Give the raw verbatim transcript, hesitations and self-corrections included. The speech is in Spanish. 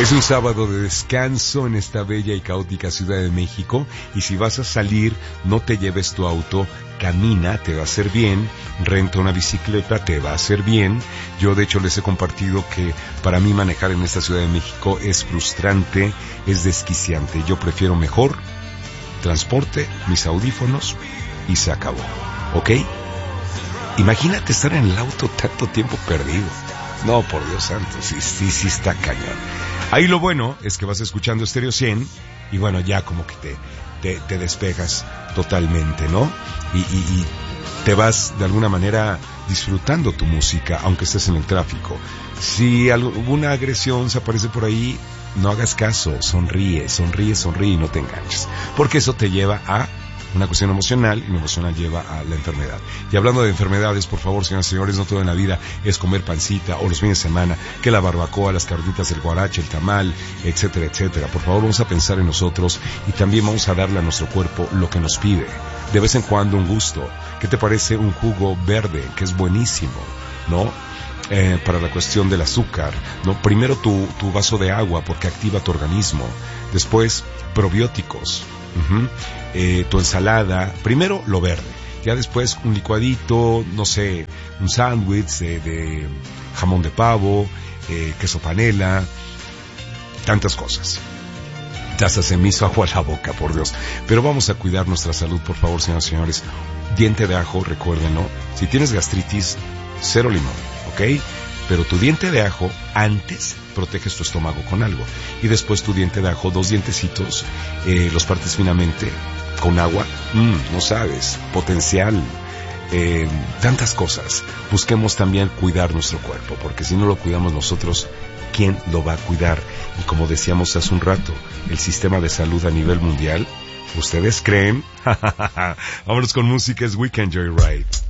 Es un sábado de descanso en esta bella y caótica Ciudad de México, y si vas a salir, no te lleves tu auto, camina, te va a hacer bien, renta una bicicleta, te va a hacer bien. Yo de hecho les he compartido que para mí manejar en esta Ciudad de México es frustrante, es desquiciante. Yo prefiero mejor transporte, mis audífonos y se acabó, ¿ok? Imagínate estar en el auto tanto tiempo perdido. No, por Dios santo, sí, sí, sí está cañón. Ahí lo bueno es que vas escuchando Stereo cien y bueno, ya como que te, te, te despejas totalmente, ¿no? Y, y, y te vas de alguna manera disfrutando tu música, aunque estés en el tráfico. Si alguna agresión se aparece por ahí, no hagas caso, sonríe, sonríe, sonríe y no te enganches, porque eso te lleva a una cuestión emocional, y la emocional lleva a la enfermedad. Y hablando de enfermedades, por favor, señoras y señores, no todo en la vida es comer pancita o los fines de semana, que la barbacoa, las carnitas, el guarache, el tamal, etcétera, etcétera. Por favor, vamos a pensar en nosotros y también vamos a darle a nuestro cuerpo lo que nos pide. De vez en cuando un gusto. ¿Qué te parece un jugo verde, que es buenísimo, ¿no? Eh, para la cuestión del azúcar, ¿no? Primero tu, tu vaso de agua, porque activa tu organismo. Después, probióticos. Uh-huh. Eh, tu ensalada, primero lo verde, ya después un licuadito, no sé, un sándwich de, de jamón de pavo, eh, queso panela, tantas cosas. Ya se me hizo agua a la boca, por Dios. Pero vamos a cuidar nuestra salud, por favor, señoras y señores. Diente de ajo, recuérdenlo. Si tienes gastritis, cero limón, ¿ok? Pero tu diente de ajo, antes proteges tu estómago con algo. Y después tu diente de ajo, dos dientecitos, eh, los partes finamente con agua. Mmm, no sabes, potencial. Eh, tantas cosas. Busquemos también cuidar nuestro cuerpo, porque si no lo cuidamos nosotros, ¿quién lo va a cuidar? Y como decíamos hace un rato, el sistema de salud a nivel mundial, ¿ustedes creen? Vámonos con música, es Weekend Joyride.